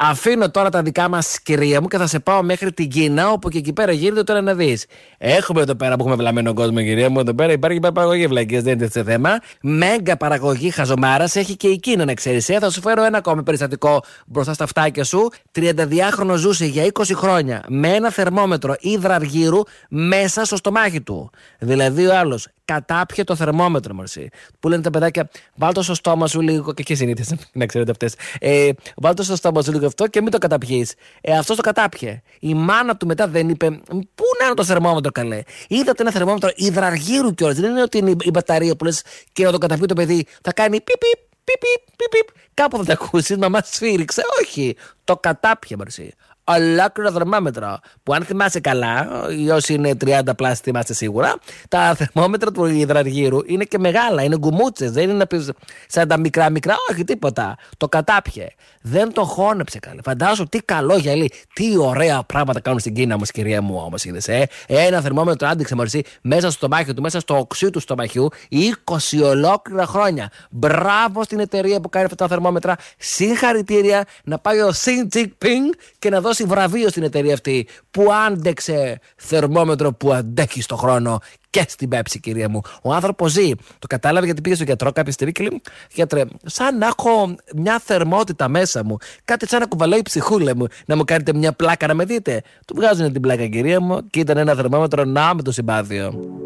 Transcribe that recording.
Αφήνω τώρα τα δικά μας, κυρία μου, και θα σε πάω μέχρι την Κίνα, όπου και εκεί πέρα γίνεται τώρα να δεις. Έχουμε εδώ πέρα που έχουμε βλαμμένο κόσμο, κυρία μου. Εδώ πέρα υπάρχει παραγωγή βλακίας, δεν είναι σε θέμα. Μέγα παραγωγή χαζομάρας έχει και η Κίνα, να ξέρεις. Θα σου φέρω ένα ακόμη περιστατικό μπροστά στα αυτάκια σου. 32χρονο ζούσε για 20 χρόνια με ένα θερμόμετρο υδραργύρου μέσα στο στομάχι του. Δηλαδή ο άλλος κατάπιε το θερμόμετρο, μωρσί. Που λένε τα παιδάκια, βάλτε στο στόμα σου λίγο. Και συνήθιζε, να ξέρετε αυτές. Βάλτε στο στόμα σου λίγο αυτό και μην το καταπιείς. Αυτό το κατάπιε. Η μάνα του μετά δεν είπε, πού να είναι το θερμόμετρο, καλέ. Είδατε ένα θερμόμετρο υδραργύρου κιόλας. Δεν είναι ότι είναι η μπαταρία που λες και να το καταπιεί το παιδί θα κάνει πιπ. Κάπου θα τα ακούσεις, μαμά σφύριξε. Όχι, το κατάπιε, μωρσί. Ολόκληρο θερμόμετρο. Που αν θυμάσαι καλά, ή όσοι είναι 30 πλάσι θυμάστε σίγουρα, τα θερμόμετρα του υδραργύρου είναι και μεγάλα, είναι γκουμούτσες, δεν είναι σαν τα μικρά, όχι τίποτα. Το κατάπιε. Δεν το χώνεψε καλέ. Φαντάζομαι τι καλό γυαλί, τι ωραία πράγματα κάνουν στην Κίνα μας, κυρία μου, όμως είδες. Ένα θερμόμετρο άντεξε μωρσί μέσα στο στομάχι του, μέσα στο οξύ του στομαχιού, 20 ολόκληρα χρόνια. Μπράβο στην εταιρεία που κάνει αυτά τα θερμόμετρα. Συγχαρητήρια, να πάει ο Xi Jinping και να δώσει βραβείο στην εταιρεία αυτή που άντεξε θερμόμετρο που αντέχει στο χρόνο και στην Πέψη, κυρία μου. Ο άνθρωπος ζει. Το κατάλαβε γιατί πήγε στο γιατρό κάποια στιγμή και λέει: Γιατρέ, σαν να έχω μια θερμότητα μέσα μου. Κάτι σαν να κουβαλάει η ψυχούλα μου. Να μου κάνετε μια πλάκα να με δείτε. Του βγάζουν την πλάκα, κυρία μου, και ήταν ένα θερμόμετρο να με το συμπάθειο.